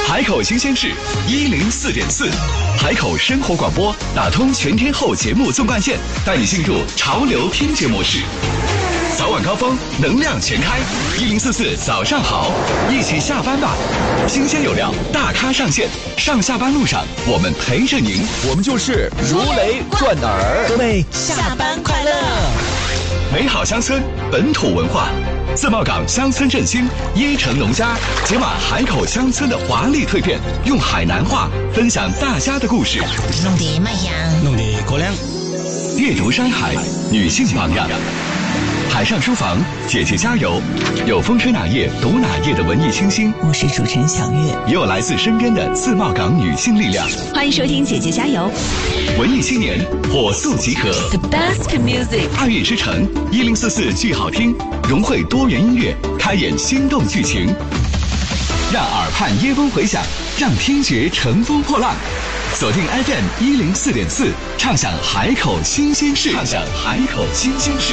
海口新鲜事104.4，海口生活广播打通全天候节目纵贯线，带你进入潮流听觉模式。早晚高峰，能量全开，1044早上好，一起下班吧。新鲜有料，大咖上线，上下班路上我们陪着您， 我们就是如雷贯耳。 各位下班快乐！ 美好乡村，本土文化。自贸港乡村振兴，椰城农家解码海口乡村的华丽蜕变，用海南话分享大家的故事。 弄得卖香， 弄得高粱。 阅读山海，女性榜样。海上书房，姐姐加油！有风吹哪页读哪页的文艺清新， 我是主持人小月， 也有来自身边的自贸港女性力量。 欢迎收听姐姐加油！ 文艺青年火速集合 ，The best music， 爱乐之城1044剧好听，融汇多元音乐，开演心动剧情，让耳畔耶风回响，让听觉乘风破浪。锁定 FM 104.4，畅享海口新鲜事，畅享海口新鲜事。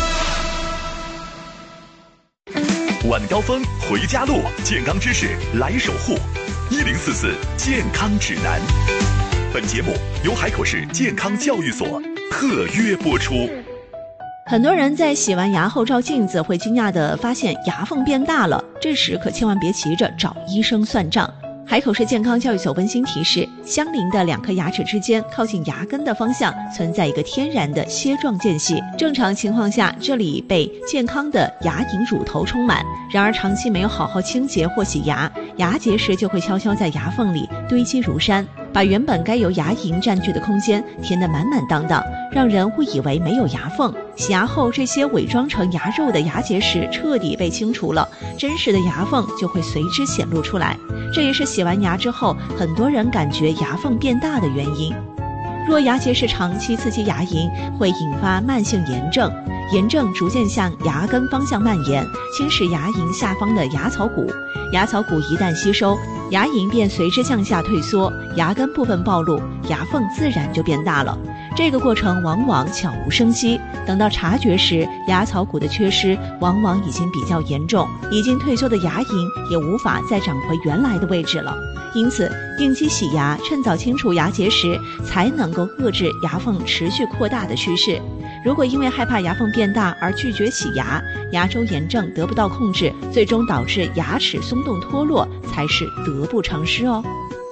晚高峰回家路，健康知识来守护。1044健康指南。本节目由海口市健康教育所特约播出。 很多人在洗完牙后照镜子，会惊讶地发现牙缝变大了，这时可千万别急着找医生算账。海口市健康教育所温馨提示，相邻的两颗牙齿之间靠近牙根的方向存在一个天然的楔状间隙，正常情况下这里被健康的牙龈乳头充满，然而长期没有好好清洁或洗牙，牙结石就会悄悄在牙缝里堆积如山，把原本该由牙龈占据的空间填得满满当当，让人误以为没有牙缝。洗牙后，这些伪装成牙肉的牙结石彻底被清除了，真实的牙缝就会随之显露出来。这也是洗完牙之后很多人感觉牙缝变大的原因。若牙结石长期刺激牙龈，会引发慢性炎症，炎症逐渐向牙根方向蔓延，侵蚀牙龈下方的牙槽骨。牙槽骨一旦吸收，牙龈便随之向下退缩，牙根部分暴露，牙缝自然就变大了。这个过程往往悄无声息，等到察觉时，牙槽骨的缺失往往已经比较严重，已经退缩的牙龈也无法再长回原来的位置了。因此，定期洗牙，趁早清除牙结石，才能够遏制牙缝持续扩大的趋势。如果因为害怕牙缝变大而拒绝洗牙，牙周炎症得不到控制，最终导致牙齿松动脱落，才是得不偿失哦。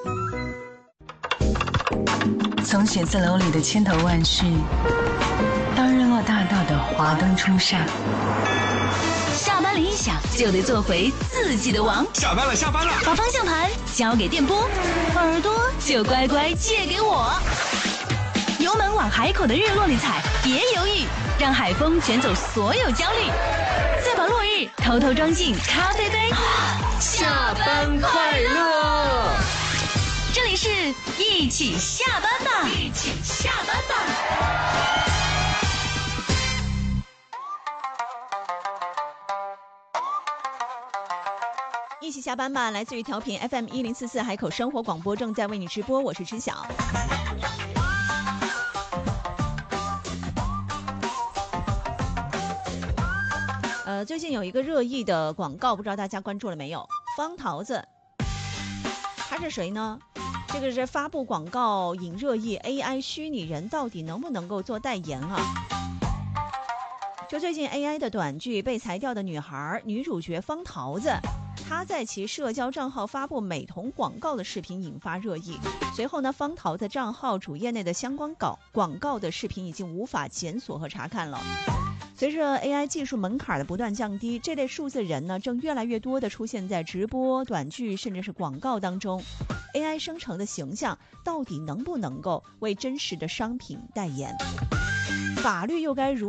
从写字楼里的千头万绪，到日落大道的华灯初上， 下班铃一响就得做回自己的王。 下班了，下班了， 把方向盘交给电波，耳朵就乖乖借给我。油门往海口的日落里踩，别犹豫，让海风卷走所有焦虑，再把落日偷偷装进咖啡杯。 下班快乐！ 这里是一起下班吧，一起下班吧。 一起下班吧，来自于调频 FM 1044海口生活广播，正在为你直播，我是知晓。最近有一个热议的广告，不知道大家关注了没有？方桃子，他是谁呢？这个是发布广告引热议 AI 虚拟人到底能不能够做代言啊？就最近 AI 的短剧《被裁掉的女孩》，女主角方桃子，她在其社交账号发布美瞳广告的视频引发热议。随后呢，方桃子账号主页内的相关广告的视频已经无法检索和查看了。随着 AI 技术门槛的不断降低，这类数字人呢正越来越多的出现在直播、短剧甚至是广告当中。AI 生成的形象到底能不能够为真实的商品代言？法律又该如